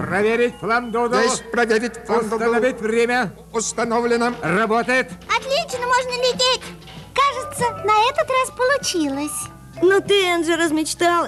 Проверить фландуду. Есть проверить фландуду. Установить время. Установлено. Работает. Отлично, можно лететь. Кажется, на этот раз получилось. Но ты, Энджи, размечтал.